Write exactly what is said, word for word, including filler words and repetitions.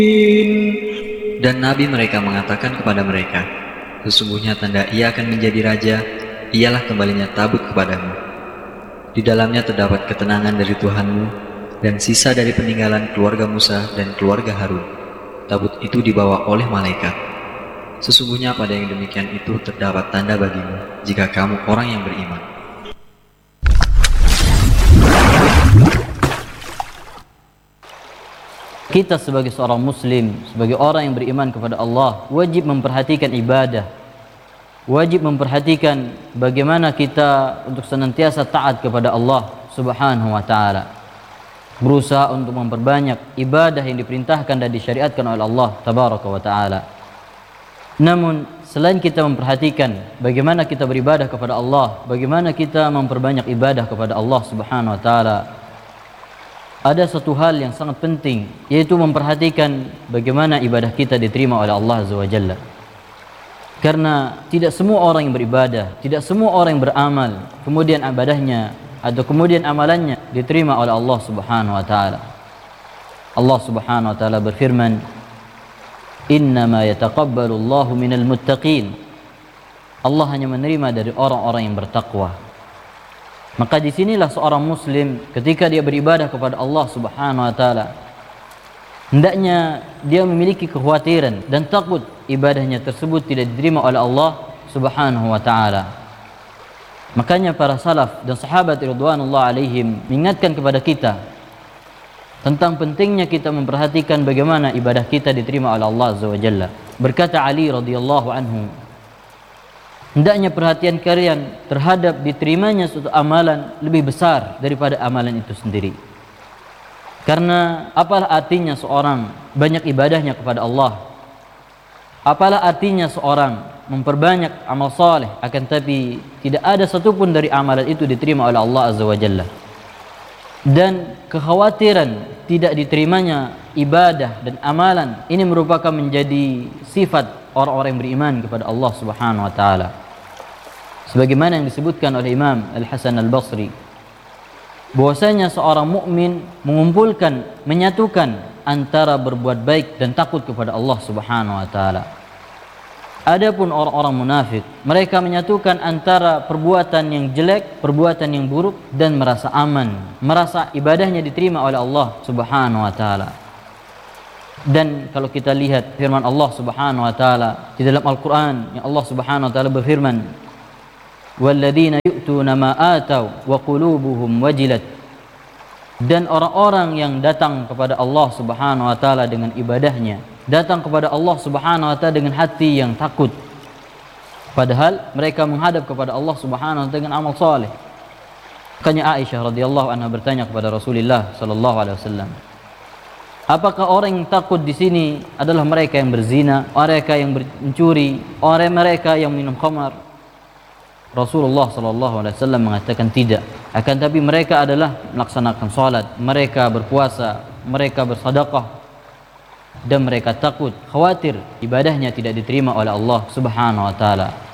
Dan Nabi mereka mengatakan kepada mereka, sesungguhnya tanda ia akan menjadi raja, ialah kembalinya tabut kepadamu. Di dalamnya terdapat ketenangan dari Tuhanmu, dan sisa dari peninggalan keluarga Musa dan keluarga Harun. Tabut itu dibawa oleh malaikat. Sesungguhnya pada yang demikian itu terdapat tanda bagimu, jika kamu orang yang beriman. Kita sebagai seorang muslim, sebagai orang yang beriman kepada Allah, wajib memperhatikan ibadah. Wajib memperhatikan bagaimana kita untuk senantiasa taat kepada Allah Subhanahu wa taala. Berusaha untuk memperbanyak ibadah yang diperintahkan dan disyariatkan oleh Allah Tabaraka wa taala. Namun selain kita memperhatikan bagaimana kita beribadah kepada Allah, bagaimana kita memperbanyak ibadah kepada Allah Subhanahu wa taala, ada satu hal yang sangat penting, yaitu memperhatikan bagaimana ibadah kita diterima oleh Allah Azza wa Jalla. Karena tidak semua orang yang beribadah, tidak semua orang yang beramal, kemudian ibadahnya atau kemudian amalannya diterima oleh Allah Subhanahu wa taala. Allah Subhanahu wa taala berfirman, "Innama yataqabbalu Allahu minal muttaqin." Allah hanya menerima dari orang-orang yang bertakwa. Maka disinilah seorang muslim ketika dia beribadah kepada Allah Subhanahu wa taala, hendaknya dia memiliki kekhawatiran dan takut ibadahnya tersebut tidak diterima oleh Allah Subhanahu wa taala. Makanya para salaf dan sahabat ridwanullah alaihim mengingatkan kepada kita tentang pentingnya kita memperhatikan bagaimana ibadah kita diterima oleh Allah Azza wa Jalla. Berkata Ali radhiyallahu anhu, hendaknya perhatian kalian terhadap diterimanya suatu amalan lebih besar daripada amalan itu sendiri. Karena apalah artinya seorang banyak ibadahnya kepada Allah, apalah artinya seorang memperbanyak amal saleh, akan tapi tidak ada satupun dari amalan itu diterima oleh Allah Azza wa Jalla. Dan kekhawatiran tidak diterimanya ibadah dan amalan ini merupakan menjadi sifat orang-orang yang beriman kepada Allah Subhanahu wa taala. Sebagaimana yang disebutkan oleh Imam Al-Hasan Al-Basri, bahwasanya seorang mukmin mengumpulkan, menyatukan antara berbuat baik dan takut kepada Allah Subhanahu wa taala. Adapun orang-orang munafik, mereka menyatukan antara perbuatan yang jelek, perbuatan yang buruk, dan merasa aman, merasa ibadahnya diterima oleh Allah Subhanahu wa taala. Dan kalau kita lihat firman Allah Subhanahu wa taala di dalam Al-Qur'an, yang Allah Subhanahu wa taala berfirman, "Walladzina yu'tuna ma atau wa qulubuhum wajilat." Dan orang-orang yang datang kepada Allah Subhanahu wa taala dengan ibadahnya, datang kepada Allah Subhanahu wa taala dengan hati yang takut, padahal mereka menghadap kepada Allah Subhanahu wa taala dengan amal saleh. Makanya Aisyah radhiyallahu anha bertanya kepada Rasulullah sallallahu alaihi wasallam, apakah orang yang takut di sini adalah mereka yang berzina, mereka yang mencuri, orang mereka yang minum khamar? Rasulullah sallallahu alaihi wasallam mengatakan tidak, akan tapi mereka adalah melaksanakan salat, mereka berpuasa, mereka bersedekah, dan mereka takut, khawatir ibadahnya tidak diterima oleh Allah Subhanahu wa taala.